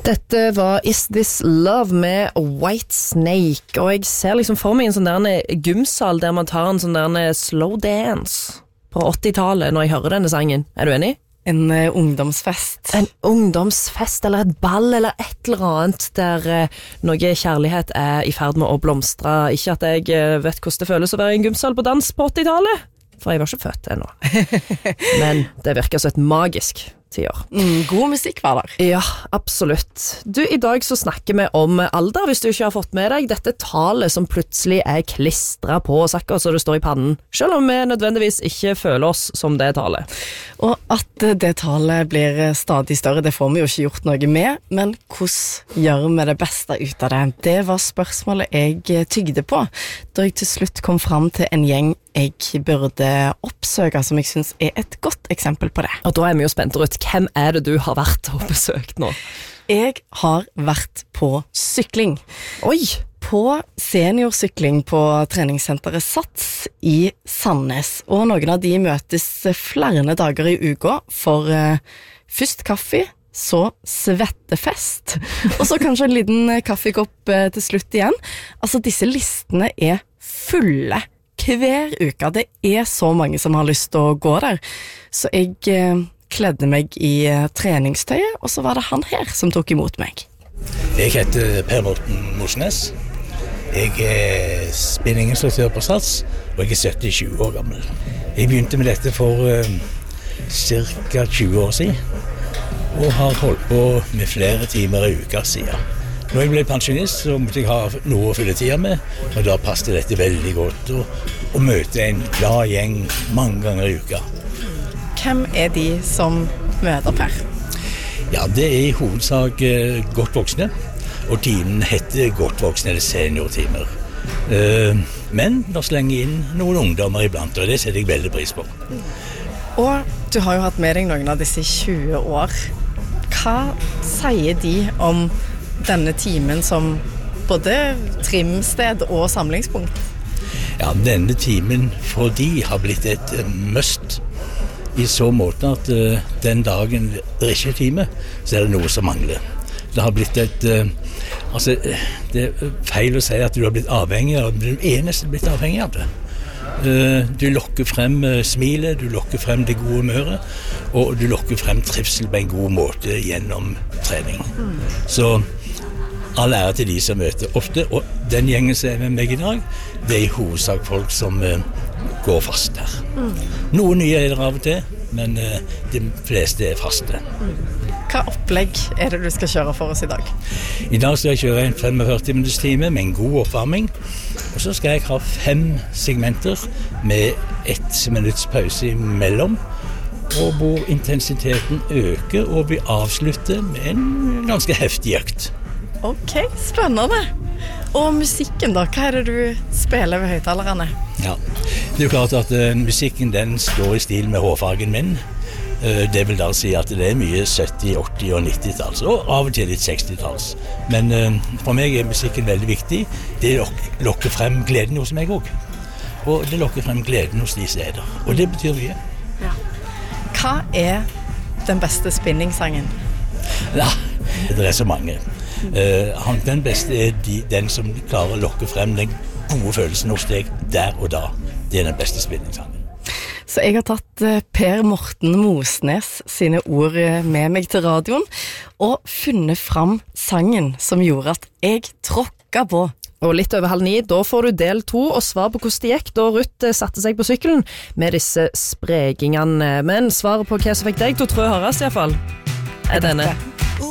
Dette var Is This Love med White Snake, og jeg ser liksom for meg en sånn der gymsal der man tar en sånn der slow dance på 80-tallet når jeg hører denne sangen. Er du enig? En ungdomsfest. En ungdomsfest eller et ball eller et eller annet der noe kjærlighet er i ferd med å blomstre. Ikke at jeg vet hvordan det føles å være i en gymsal på dans på 80-tallet, for jeg var ikke født ennå. Men det virker som et magisk tiår. God musikk var der. Ja, absolutt. Du, i dag så snakker vi om alder, hvis du ikke har fått med deg dette talet som plutselig er klistret på oss akkurat så det står i pannen, selv om vi nødvendigvis ikke føler oss som det talet. Og at det talet blir stadig større, det får vi jo ikke gjort noe med, men hvordan gjør vi det beste ut av det? Det var spørsmålet jeg tygde på, da jeg til slutt kom fram til en gjeng jeg burde oppsøke, som jeg synes er et godt eksempel på det. Og da er vi jo spent ut. Hvem er det du har vært og besøkt nå? Jeg har vært på sykling. Oi! På seniorsykling på treningssenteret Sats i Sandnes. Og noen av de møtes flere dager i uka for først kaffe, så svettefest, og så kanskje en liten kaffekopp til slutt igjen. Altså, disse listene er fulle hver uke. Det er så mange som har lyst til å gå der. Så jeg kledde meg i treningstøyet, og så var det han her som tok imot meg. Jeg heter Per Morten Mosnes. Jeg er spinninginstruktør på Sats, og jeg er 77 år gammel. Jeg begynte med dette for ca. 20 år siden, og har holdt på med flere timer i uka siden. Når jeg ble pensjonist, så måtte jeg ha noe å fylle tida med, og da passet dette veldig godt å møte en glad gjeng mange ganger i uka. Hvem er de som møter Per? Ja, det er i hovedsak godt voksne, og timen heter godt voksne eller seniortimer. Men da slenger jeg inn noen ungdommer iblant, og det setter jeg veldig pris på. Og du har jo hatt med deg noen av disse 20 år. Hva sier de om denne timen som både trimsted og samlingspunkt? Ja, denne timen for de har blitt et must i så måte at den dagen det ikke er time, så er det noe som mangler. Det har blitt et altså, det er feil å si at du har blitt avhengig av det. Du er nesten blitt avhengig av det. Du lokker frem smilet, du lokker frem det gode humøret, og du lokker frem trivsel på en god måte gjennom trening. Så all ære til de som møter ofte, og den gjengen som er med meg i dag, det er i hovedsak folk som går fast her. Noen nye er det av og til, men de fleste er faste. Hva opplegg er det du skal kjøre for oss i dag? I dag skal jeg kjøre en 45 minutters time med en god oppvarming, og så skal jeg ha 5 segmenter med 1 minutts pause imellom, og hvor intensiteten øker og blir avsluttet med en ganske heftig økt. Ok, spennende. Og musikken da, hva er det du spiller ved høyttalerne? Ja, det er jo klart at musikken den står i stil med hårfargen min. Det vil da si at det er mye 70-, 80- og 90-talls, og av og til litt 60-talls. Men for meg er musikken veldig viktig. Det lokker frem gleden hos meg også. Og det lokker frem gleden hos de steder. Og det betyr mye. Ja. Hva er den beste spinningsangen? Ja, det er så mange. Den beste er den som klarer å lokke frem den gode følelsen hos deg der og da. Det er den beste spinningsangen. Så jeg har tatt Per Morten Mosnes sine ord med meg til radioen, og funnet fram sangen som gjorde at jeg tråkket på. Og litt over 8:30, da får du del 2 og svar på hvordan det gikk da Ruth satte seg på sykkelen med disse sprekingene. Men svaret på hva som fikk deg til å trø høres i hvert fall, er denne.